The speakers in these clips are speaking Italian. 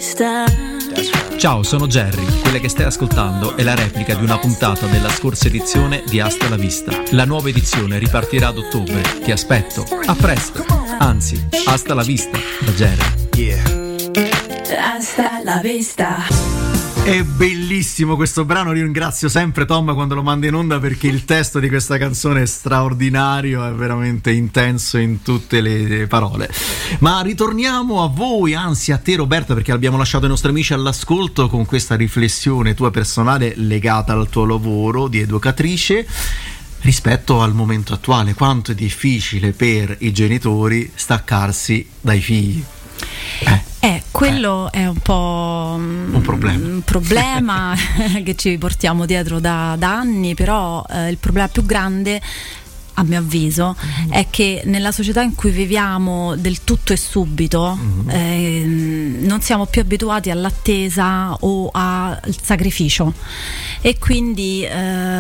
vista. Ciao, sono Jerry. Quella che stai ascoltando è la replica di una puntata della scorsa edizione di Hasta la Vista. La nuova edizione ripartirà ad ottobre. Ti aspetto. A presto. Anzi, hasta la vista da Jerry. Yeah. Hasta la vista. È bellissimo questo brano, ringrazio sempre Tom quando lo manda in onda perché il testo di questa canzone è straordinario, è veramente intenso in tutte le parole. Ma ritorniamo a voi, anzi a te Roberta, perché abbiamo lasciato i nostri amici all'ascolto con questa riflessione tua personale legata al tuo lavoro di educatrice rispetto al momento attuale. Quanto è difficile per i genitori staccarsi dai figli. Quello è un po' un problema che ci portiamo dietro da anni, però il problema più grande, a mio avviso, è che nella società in cui viviamo del tutto e subito non siamo più abituati all'attesa o al sacrificio, e quindi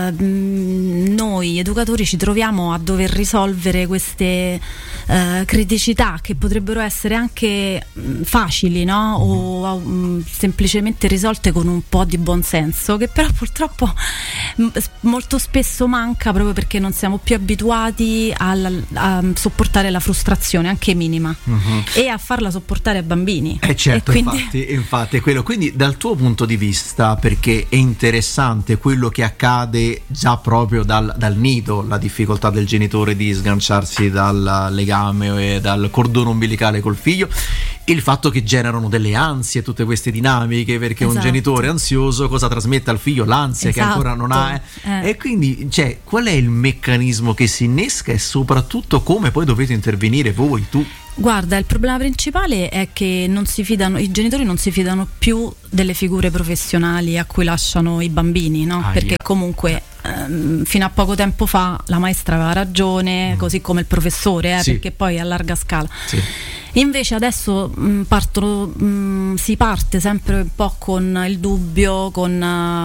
noi educatori ci troviamo a dover risolvere queste criticità che potrebbero essere anche facili, no? O semplicemente risolte con un po' di buonsenso, che però purtroppo molto spesso manca, proprio perché non siamo più abituati a sopportare la frustrazione anche minima e a farla sopportare ai bambini. Certo, e quindi... infatti è quello. Quindi dal tuo punto di vista, perché è interessante quello che accade già proprio dal nido, la difficoltà del genitore di sganciarsi dal legame e dal cordone umbilicale col figlio, il fatto che generano delle ansie tutte queste dinamiche, perché un genitore ansioso cosa trasmette al figlio? L'ansia che ancora non ha, e quindi qual è il meccanismo che si innesca e soprattutto come poi dovete intervenire voi, tu? Guarda, il problema principale è che i genitori non si fidano più delle figure professionali a cui lasciano i bambini, no? Perché comunque fino a poco tempo fa la maestra aveva ragione, così come il professore, perché poi a larga scala. Invece adesso si parte sempre un po' con il dubbio, con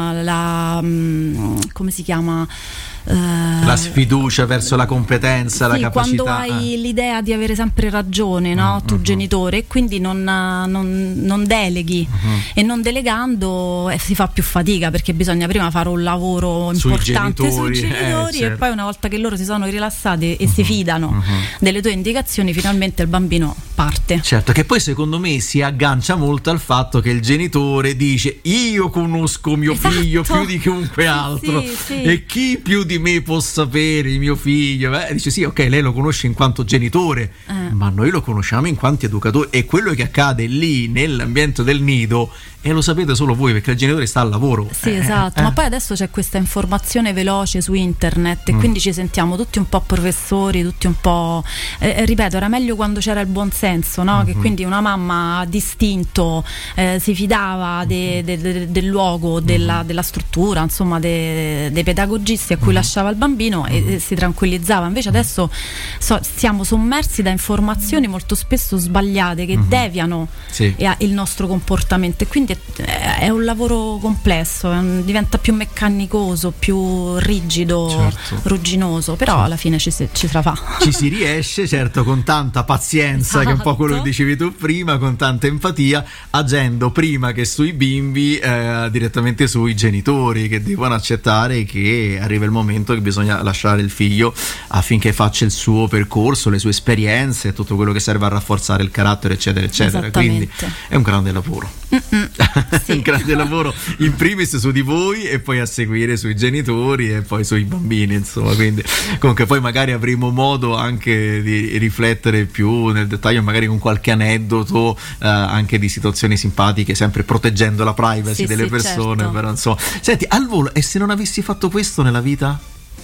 come si chiama? La sfiducia verso la competenza, la capacità. Quando hai l'idea di avere sempre ragione, no? Tu genitore, e quindi non deleghi, e non delegando si fa più fatica, perché bisogna prima fare un lavoro importante sui genitori, e poi una volta che loro si sono rilassati e si fidano delle tue indicazioni, finalmente il bambino parte. Certo, che poi secondo me si aggancia molto al fatto che il genitore dice: io conosco mio figlio più di chiunque altro, e chi più di me può sapere mio figlio? Dice sì, ok, lei lo conosce in quanto genitore, ma noi lo conosciamo in quanto educatori, e quello che accade lì nell'ambiente del nido lo sapete solo voi, perché il genitore sta al lavoro. Ma poi adesso c'è questa informazione veloce su internet, e quindi ci sentiamo tutti un po' professori, tutti un po' ripeto, era meglio quando c'era il buon senso, no? Che quindi una mamma distinto si fidava del luogo, della struttura, insomma dei pedagogisti a cui lasciava il bambino, e si tranquillizzava. Invece adesso siamo sommersi da informazioni molto spesso sbagliate che deviano il nostro comportamento, e quindi è un lavoro complesso, diventa più meccanicoso, più rigido, rugginoso, però alla fine ci si fa. Ci si riesce, certo, con tanta pazienza, che è un po' quello che dicevi tu prima, con tanta empatia, agendo prima che sui bimbi direttamente sui genitori, che devono accettare che arriva il momento che bisogna lasciare il figlio affinché faccia il suo percorso, le sue esperienze, tutto quello che serve a rafforzare il carattere, eccetera eccetera. Quindi è un grande lavoro. Un grande lavoro in primis su di voi, e poi a seguire sui genitori e poi sui bambini, insomma. Quindi comunque poi magari avremo modo anche di riflettere più nel dettaglio, magari con qualche aneddoto anche di situazioni simpatiche, sempre proteggendo la privacy delle persone, certo. Però insomma, senti, al volo, e se non avessi fatto questo nella vita?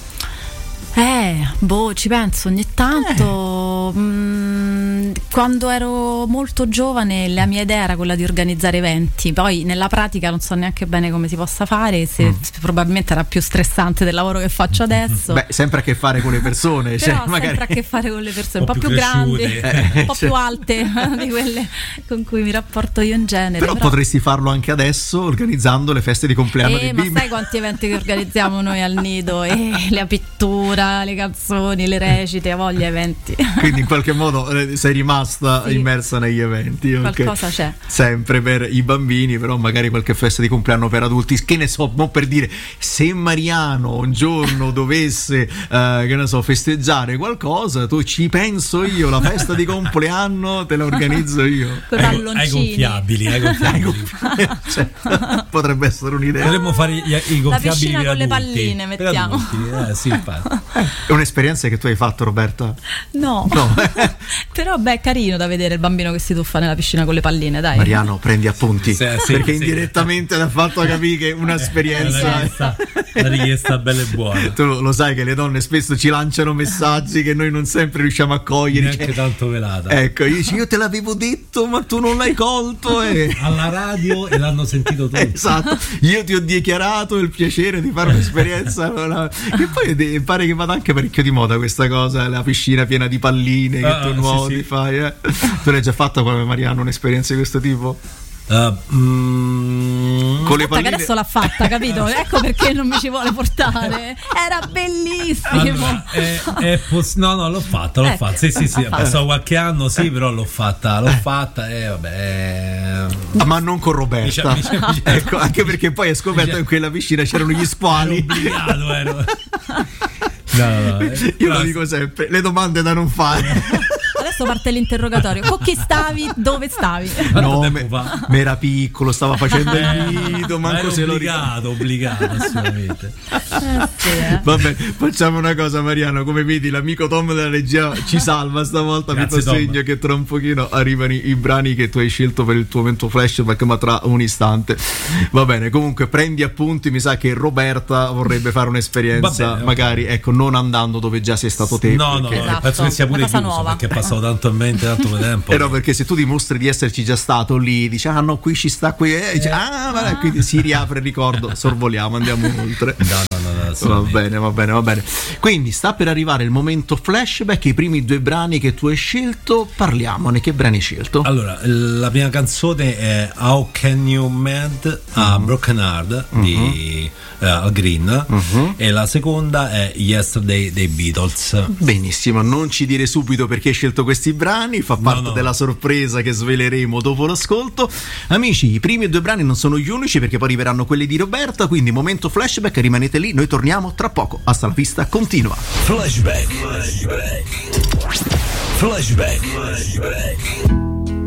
Ci penso ogni tanto. Quando ero molto giovane la mia idea era quella di organizzare eventi, poi nella pratica non so neanche bene come si possa fare, probabilmente era più stressante del lavoro che faccio adesso. Sempre a che fare con le persone, però magari sempre a che fare con le persone un po' più grandi, un po' più alte di quelle con cui mi rapporto io in genere. Però potresti farlo anche adesso, organizzando le feste di compleanno dei bimbi. Ma sai quanti eventi che organizziamo noi al nido, la pittura, le canzoni, le recite, a voglia eventi. Quindi in qualche modo sei rimasta immersa negli eventi. Qualcosa c'è. Sempre per i bambini, però magari qualche festa di compleanno per adulti. Che ne so, mo per dire, se Mariano un giorno dovesse che ne so, festeggiare qualcosa, tu ci penso io, la festa di compleanno te la organizzo io. Con Ai gonfiabili. Cioè, potrebbe essere un'idea. Potremmo fare i gonfiabili la piscina per con le adulti. palline, mettiamo. Sì, È un'esperienza che tu hai fatto, Roberta? No. Però è carino da vedere il bambino che si tuffa nella piscina con le palline, dai. Mariano, prendi appunti, perché sì. indirettamente ti ha fatto capire che un'esperienza una richiesta bella e buona. Tu lo sai che le donne spesso ci lanciano messaggi che noi non sempre riusciamo a cogliere, neanche tanto velata. Ecco, io te l'avevo detto ma tu non l'hai colto alla radio e l'hanno sentito tutti. Esatto, io ti ho dichiarato il piacere di fare un'esperienza che poi pare che vada anche parecchio di moda questa cosa, la piscina piena di palline che tu nuoti, sì. Fai Tu l'hai già fatta come Mariano un'esperienza di questo tipo? Con le palline... che adesso l'ha fatta, capito? Ecco perché non mi ci vuole portare. Era bellissimo. Allora, l'ho fatta. Sì. È passato qualche anno, sì, però l'ho fatta vabbè. Ma non con Roberta. Ecco, anche perché poi hai scoperto che in quella piscina c'erano gli squali. Ero. No, io lo dico sempre, le domande da non fare. Adesso parte l'interrogatorio. Con chi stavi? Dove stavi? No, mi era piccolo, stava facendo il nido, manco se obbligato assolutamente. Vabbè, facciamo una cosa, Mariano, come vedi l'amico Tom della regia ci salva stavolta. Grazie, mi fa segno che tra un pochino arrivano i brani che tu hai scelto per il tuo momento flashback, ma tra un istante. Va bene, comunque prendi appunti, mi sa che Roberta vorrebbe fare un'esperienza, bene, magari ecco, non andando dove già sei stato te. No, esatto. Penso che sia pure chiuso, perché è passato tanto tempo. Però perché se tu dimostri di esserci già stato lì, dici no, qui ci sta, qui dici, vabbè, quindi si riapre il ricordo, sorvoliamo, andiamo oltre. No, va bene. Quindi sta per arrivare il momento flashback, i primi 2 brani che tu hai scelto, parliamone. Che brani hai scelto? Allora, la prima canzone è How Can You Mend a Broken Heart di Al Green, e la seconda è Yesterday dei Beatles. Benissimo, non ci dire subito perché hai scelto questi brani, fa parte della sorpresa che sveleremo dopo l'ascolto. Amici, i primi 2 brani non sono gli unici, perché poi arriveranno quelli di Roberta, quindi momento flashback, rimanete lì, noi torniamo tra poco. Hasta la vista, continua. Flashback.